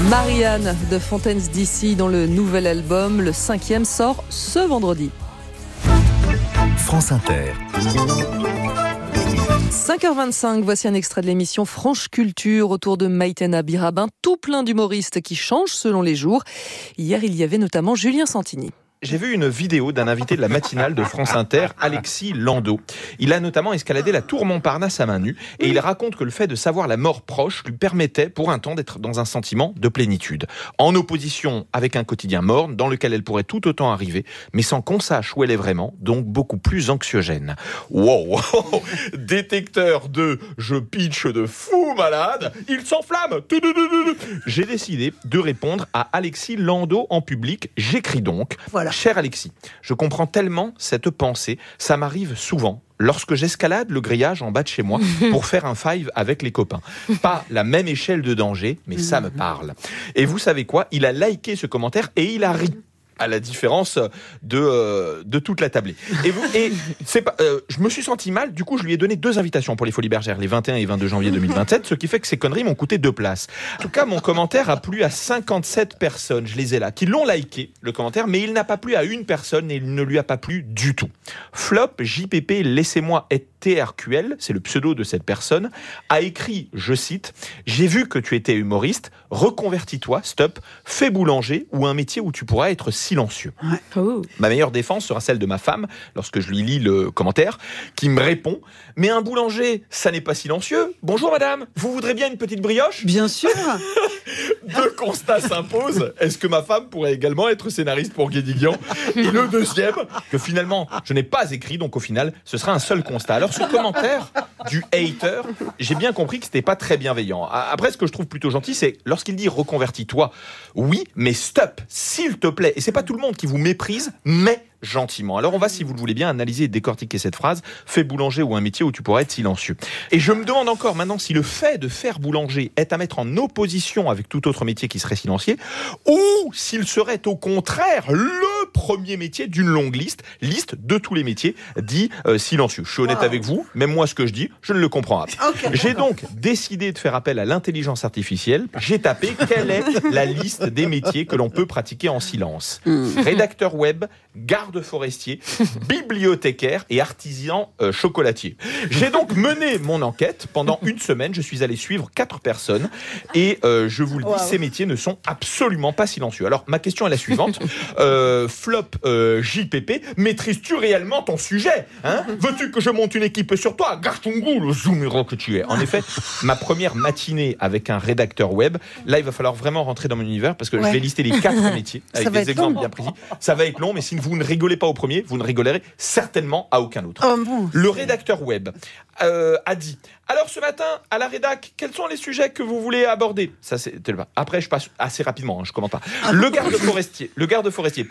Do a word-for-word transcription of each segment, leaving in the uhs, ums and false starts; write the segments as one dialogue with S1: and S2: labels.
S1: Marianne de Fontaines D C dont le nouvel album, le cinquième, sort ce vendredi.
S2: France Inter.
S1: cinq heures vingt-cinq, voici un extrait de l'émission Franche Culture autour de Maïtena Birabin, tout plein d'humoristes qui changent selon les jours. Hier, il y avait notamment Julien Santini.
S3: J'ai vu une vidéo d'un invité de la matinale de France Inter, Alexis Landau. Il a notamment escaladé la tour Montparnasse à main nue et il raconte que le fait de savoir la mort proche lui permettait pour un temps d'être dans un sentiment de plénitude. En opposition avec un quotidien morne dans lequel elle pourrait tout autant arriver, mais sans qu'on sache où elle est vraiment, donc beaucoup plus anxiogène. Wow, wow. Détecteur de je pitch de fou malade, il s'enflamme. J'ai décidé de répondre à Alexis Landau en public. J'écris donc. Voilà. Cher Alexis, je comprends tellement cette pensée, ça m'arrive souvent lorsque j'escalade le grillage en bas de chez moi pour faire un five avec les copains. Pas la même échelle de danger, mais ça me parle. Et vous savez quoi ? Il a liké ce commentaire et il a ri. À la différence de, euh, de toute la tablée. Et, vous, et c'est pas, euh, je me suis senti mal, du coup je lui ai donné deux invitations pour les Folies Bergères, les vingt et un et vingt-deux janvier deux mille vingt-sept, ce qui fait que ces conneries m'ont coûté deux places. En tout cas, mon commentaire a plu à cinquante-sept personnes, je les ai là, qui l'ont liké, le commentaire, mais il n'a pas plu à une personne et il ne lui a pas plu du tout. Flop, J P P, laissez-moi être T R Q L, c'est le pseudo de cette personne, a écrit, je cite, « J'ai vu que tu étais humoriste, reconvertis-toi, stop, fais boulanger ou un métier où tu pourras être silencieux. Ouais. » Oh. Ma meilleure défense sera celle de ma femme, lorsque je lui lis le commentaire, qui me répond « Mais un boulanger, ça n'est pas silencieux. Bonjour madame, vous voudrez bien une petite brioche ?»
S1: Bien sûr.
S3: Deux constats s'imposent. Est-ce que ma femme pourrait également être scénariste pour Guédiguian ? Et le deuxième, que finalement, je n'ai pas écrit, donc au final, ce sera un seul constat. Alors ce commentaire du hater, j'ai bien compris que c'était pas très bienveillant. Après, ce que je trouve plutôt gentil, c'est lorsqu'il dit « reconvertis-toi », oui, mais stop, s'il te plaît. Et c'est pas tout le monde qui vous méprise, mais gentiment. Alors on va, si vous le voulez bien, analyser et décortiquer cette phrase « fais boulanger ou un métier où tu pourrais être silencieux ». Et je me demande encore maintenant si le fait de faire boulanger est à mettre en opposition avec tout autre métier qui serait silencieux, ou s'il serait au contraire le premier métier d'une longue liste, liste de tous les métiers dits euh, silencieux. Je suis honnête wow. avec vous, même moi ce que je dis, je ne le comprends pas. Okay. J'ai donc décidé de faire appel à l'intelligence artificielle. J'ai tapé quelle est la liste des métiers que l'on peut pratiquer en silence. Mm. Rédacteur web, garde forestier, bibliothécaire et artisan euh, chocolatier. J'ai donc mené mon enquête pendant une semaine. Je suis allé suivre quatre personnes et euh, je vous le dis, wow. ces métiers ne sont absolument pas silencieux. Alors ma question est la suivante. Euh, Flop euh, J P P, maîtrises-tu réellement ton sujet, hein ? Veux-tu que je monte une équipe sur toi ? Garde ton goût, le zoomero que tu es. En effet, ma première matinée avec un rédacteur web, là il va falloir vraiment rentrer dans mon univers parce que ouais. je vais lister les quatre métiers avec des exemples long. bien précis. Ça va être long, mais si vous ne rigolez pas au premier, vous ne rigolerez certainement à aucun autre. Oh bon. Le rédacteur web euh, a dit « Alors ce matin, à la rédac, quels sont les sujets que vous voulez aborder ?» Ça, c'est... Après, je passe assez rapidement, hein, je ne commente pas. Le garde forestier. Le garde forestier.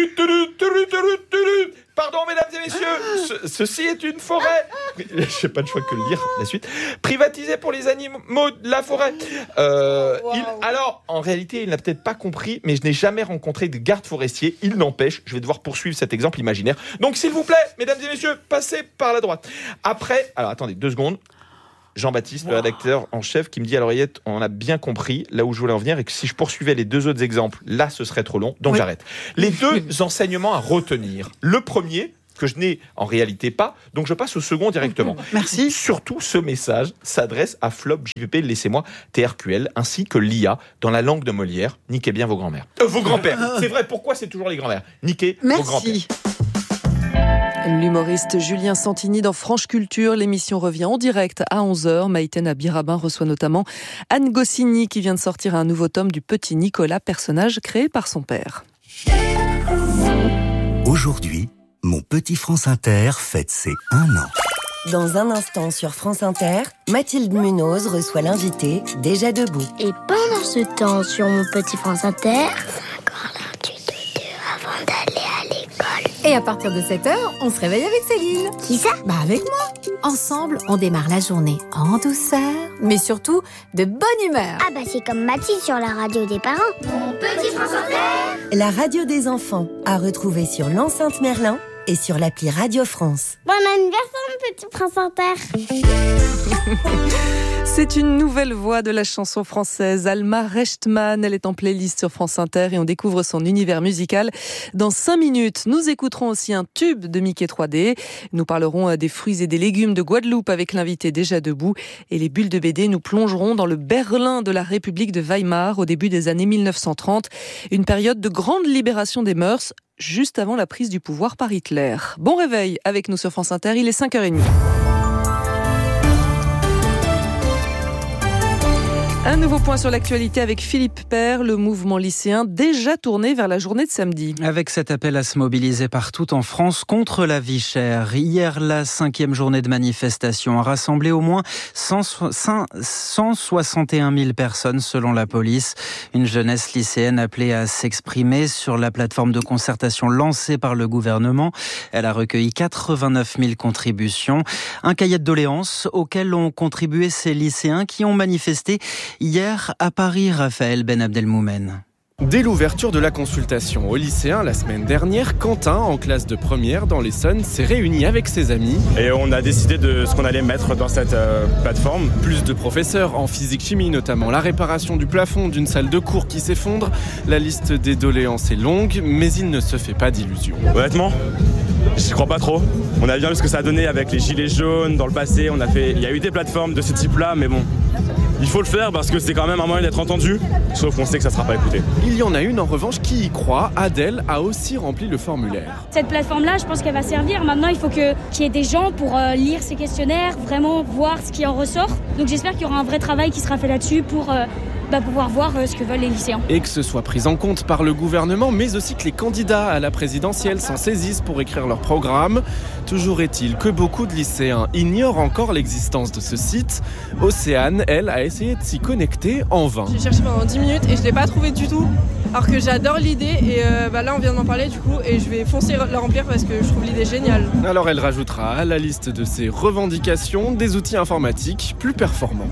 S3: Pardon, mesdames et messieurs, ce, ceci est une forêt. Je n'ai pas de choix que de lire la suite. Privatisée pour les animaux de la forêt. Euh, wow. il, alors, en réalité, il n'a peut-être pas compris, mais je n'ai jamais rencontré de garde forestier. Il n'empêche, je vais devoir poursuivre cet exemple imaginaire. Donc, s'il vous plaît, mesdames et messieurs, passez par la droite. Après, alors attendez, deux secondes. Jean-Baptiste, wow. le rédacteur en chef, qui me dit à l'oreillette, on a bien compris là où je voulais en venir et que si je poursuivais les deux autres exemples, là, ce serait trop long, donc oui. j'arrête. Les deux enseignements à retenir. Le premier, que je n'ai en réalité pas, donc je passe au second directement.
S1: Merci.
S3: Surtout, ce message s'adresse à Flop, J P P, laissez-moi, T R Q L, ainsi que l'I A, dans la langue de Molière. Niquez bien vos grands-mères. Euh, vos grands-pères. C'est vrai, pourquoi c'est toujours les grands-mères ? Niquez
S1: Merci.
S3: vos grands-pères.
S1: L'humoriste Julien Santini dans Franche Culture. L'émission revient en direct à onze heures. Maïtena Birabin reçoit notamment Anne Goscinny qui vient de sortir un nouveau tome du Petit Nicolas, personnage créé par son père.
S2: Aujourd'hui, mon petit France Inter fête ses un an.
S4: Dans un instant sur France Inter, Mathilde Munoz reçoit l'invité déjà debout.
S5: Et pendant ce temps sur mon petit France Inter, c'est encore l'heure du dodo avant d'aller à l'école.
S6: Et à partir de sept heures, on se réveille avec Céline.
S5: Qui ça ?
S6: Bah avec moi. Ensemble, on démarre la journée en douceur, mais surtout de bonne humeur.
S5: Ah bah c'est comme Mathilde sur la radio des parents. Mon petit France Inter.
S4: La radio des enfants, à retrouver sur l'enceinte Merlin et sur l'appli Radio France.
S5: Bon anniversaire, mon petit Prince Inter.
S1: C'est une nouvelle voix de la chanson française, Alma Rechtman. Elle est en playlist sur France Inter et on découvre son univers musical. Dans cinq minutes, nous écouterons aussi un tube de Mickey trois D. Nous parlerons des fruits et des légumes de Guadeloupe avec l'invité déjà debout. Et les bulles de B D, nous plongerons dans le Berlin de la République de Weimar au début des années mille neuf cent trente. Une période de grande libération des mœurs, juste avant la prise du pouvoir par Hitler. Bon réveil avec nous sur France Inter, il est cinq heures trente. Un nouveau point sur l'actualité avec Philippe Père, le mouvement lycéen déjà tourné vers la journée de samedi.
S7: Avec cet appel à se mobiliser partout en France contre la vie chère. Hier, la cinquième journée de manifestation a rassemblé au moins cent soixante et un mille personnes selon la police. Une jeunesse lycéenne appelée à s'exprimer sur la plateforme de concertation lancée par le gouvernement. Elle a recueilli quatre-vingt-neuf mille contributions. Un cahier de doléances auquel ont contribué ces lycéens qui ont manifesté hier à Paris, Raphaël Ben Abdelmoumen.
S8: Dès l'ouverture de la consultation aux lycéens la semaine dernière, Quentin, en classe de première dans l'Essonne, s'est réuni avec ses amis.
S9: Et on a décidé de ce qu'on allait mettre dans cette euh, plateforme.
S8: Plus de professeurs en physique-chimie notamment, la réparation du plafond d'une salle de cours qui s'effondre. La liste des doléances est longue, mais il ne se fait pas d'illusions.
S9: Honnêtement, j'y crois pas trop. On a bien vu ce que ça a donné avec les gilets jaunes dans le passé. On a fait, il y a eu des plateformes de ce type-là, mais bon, il faut le faire parce que c'est quand même un moyen d'être entendu. Sauf qu'on sait que ça sera pas écouté.
S8: Il y en a une en revanche qui y croit. Adèle a aussi rempli le formulaire.
S10: Cette plateforme-là, je pense qu'elle va servir. Maintenant, il faut que, qu'il y ait des gens pour euh, lire ces questionnaires, vraiment voir ce qui en ressort. Donc j'espère qu'il y aura un vrai travail qui sera fait là-dessus pour euh, bah, pouvoir voir euh, ce que veulent les lycéens.
S8: Et que ce soit pris en compte par le gouvernement, mais aussi que les candidats à la présidentielle s'en saisissent pour écrire leur programme. Toujours est-il que beaucoup de lycéens ignorent encore l'existence de ce site. Océane, elle, a essayé de s'y connecter en vain.
S11: J'ai cherché pendant dix minutes et je ne l'ai pas trouvé du tout. Alors que j'adore l'idée et euh, bah là on vient d'en parler du coup et je vais foncer la remplir parce que je trouve l'idée géniale.
S8: Alors elle rajoutera à la liste de ses revendications des outils informatiques plus performants.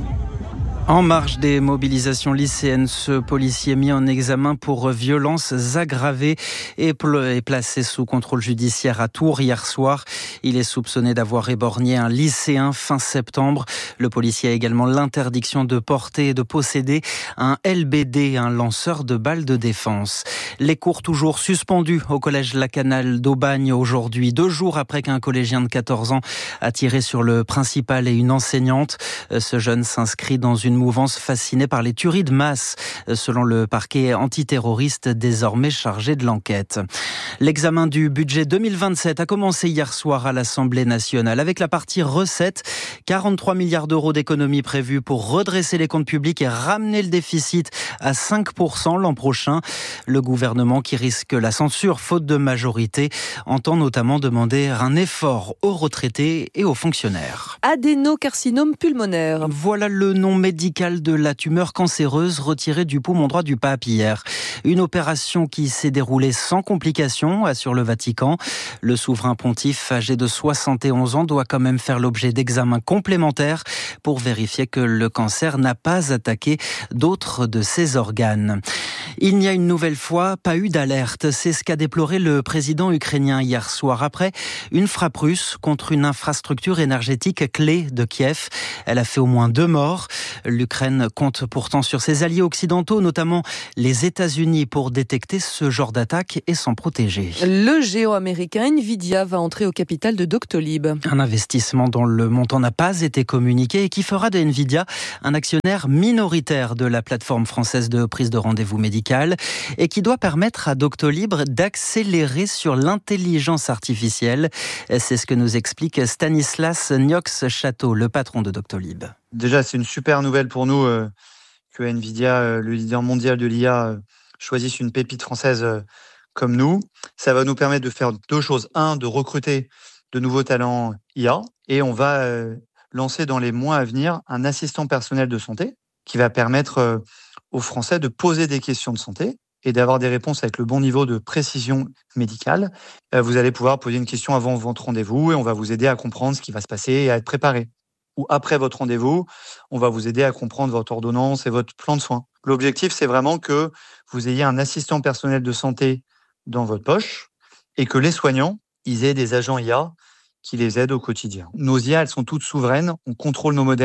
S7: En marge des mobilisations lycéennes, ce policier mis en examen pour violences aggravées est placé sous contrôle judiciaire à Tours hier soir. Il est soupçonné d'avoir éborgné un lycéen fin septembre. Le policier a également l'interdiction de porter et de posséder un L B D, un lanceur de balles de défense. Les cours toujours suspendus au collège Lacanal d'Aubagne aujourd'hui, deux jours après qu'un collégien de quatorze ans a tiré sur le principal et une enseignante. Ce jeune s'inscrit dans une mouvance fascinée par les tueries de masse, selon le parquet antiterroriste désormais chargé de l'enquête. L'examen du budget deux mille vingt-sept a commencé hier soir à l'Assemblée nationale avec la partie recettes. quarante-trois milliards d'euros d'économies prévues pour redresser les comptes publics et ramener le déficit à cinq pour cent l'an prochain. Le gouvernement, qui risque la censure faute de majorité, entend notamment demander un effort aux retraités et aux fonctionnaires.
S1: Adénocarcinome pulmonaire.
S7: Voilà le nom médical de la tumeur cancéreuse retirée du poumon droit du pape hier. Une opération qui s'est déroulée sans complications, assure le Vatican. Le souverain pontife, âgé de soixante et onze ans, doit quand même faire l'objet d'examens complémentaires pour vérifier que le cancer n'a pas attaqué d'autres de ses organes. Il n'y a une nouvelle fois pas eu d'alerte. C'est ce qu'a déploré le président ukrainien hier soir après une frappe russe contre une infrastructure énergétique clé de Kiev. Elle a fait au moins deux morts. L'Ukraine compte pourtant sur ses alliés occidentaux, notamment les États-Unis, pour détecter ce genre d'attaque et s'en protéger.
S1: Le géant américain Nvidia va entrer au capital de Doctolib.
S7: Un investissement dont le montant n'a pas été communiqué et qui fera de Nvidia un actionnaire minoritaire de la plateforme française de prise de rendez-vous médical et qui doit permettre à Doctolib d'accélérer sur l'intelligence artificielle. C'est ce que nous explique Stanislas Niox-Château, le patron de Doctolib.
S12: Déjà, c'est une super nouvelle pour nous euh, que Nvidia, euh, le leader mondial de l'I A, euh, choisisse une pépite française euh, comme nous. Ça va nous permettre de faire deux choses. Un, de recruter de nouveaux talents I A. Et on va euh, lancer dans les mois à venir un assistant personnel de santé qui va permettre euh, aux Français de poser des questions de santé et d'avoir des réponses avec le bon niveau de précision médicale. Euh, vous allez pouvoir poser une question avant votre rendez-vous et on va vous aider à comprendre ce qui va se passer et à être préparé. Ou après votre rendez-vous, on va vous aider à comprendre votre ordonnance et votre plan de soins. L'objectif, c'est vraiment que vous ayez un assistant personnel de santé dans votre poche et que les soignants, ils aient des agents I A qui les aident au quotidien. Nos I A, elles sont toutes souveraines, on contrôle nos modèles,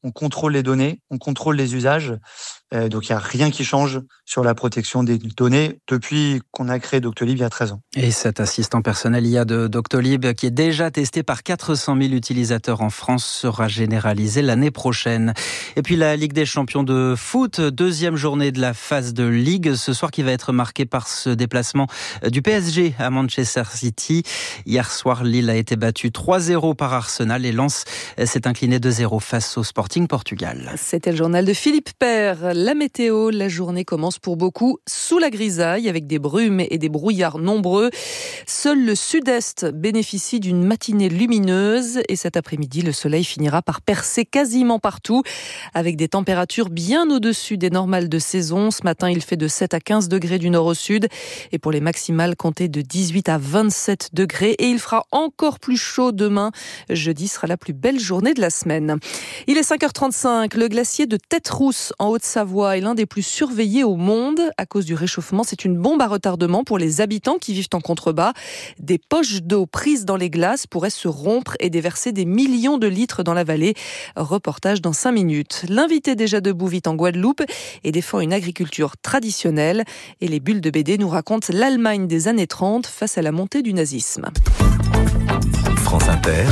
S12: on contrôle les données, on contrôle les usages. Euh, donc, il n'y a rien qui change sur la protection des données depuis qu'on a créé Doctolib il y a treize ans.
S7: Et cet assistant personnel I A de Doctolib, qui est déjà testé par quatre cent mille utilisateurs en France, sera généralisé l'année prochaine. Et puis la Ligue des champions de foot, deuxième journée de la phase de Ligue, ce soir qui va être marquée par ce déplacement du P S G à Manchester City. Hier soir, Lille a été battue trois zéro par Arsenal et Lens s'est incliné deux zéro face au Sporting Portugal.
S1: C'était le journal de Philippe Père. La météo, la journée commence pour beaucoup sous la grisaille avec des brumes et des brouillards nombreux. Seul le sud-est bénéficie d'une matinée lumineuse et cet après-midi, le soleil finira par percer quasiment partout avec des températures bien au-dessus des normales de saison. Ce matin, il fait de sept à quinze degrés du nord au sud et pour les maximales, comptez de dix-huit à vingt-sept degrés et il fera encore plus chaud demain. Jeudi sera la plus belle journée de la semaine. Il est cinq heures trente-cinq. Le glacier de Tête-Rousse en Haute-Savoie est l'un des plus surveillés au monde. À cause du réchauffement, c'est une bombe à retardement pour les habitants qui vivent en contrebas. Des poches d'eau prises dans les glaces pourraient se rompre et déverser des millions de litres dans la vallée. Reportage dans cinq minutes. L'invité déjà debout vit en Guadeloupe et défend une agriculture traditionnelle. Et les bulles de B D nous racontent l'Allemagne des années trente face à la montée du nazisme.
S2: France Inter,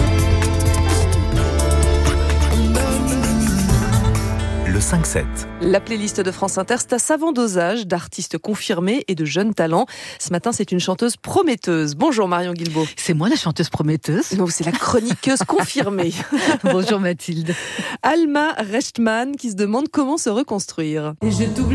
S2: le cinq sept.
S1: La playlist de France Inter, c'est un savant dosage d'artistes confirmés et de jeunes talents. Ce matin, c'est une chanteuse prometteuse. Bonjour Marion Guilbault.
S13: C'est moi la chanteuse prometteuse.
S1: Non, c'est la chroniqueuse confirmée.
S13: Bonjour Mathilde.
S1: Alma Rechtman qui se demande comment se reconstruire.
S13: Et je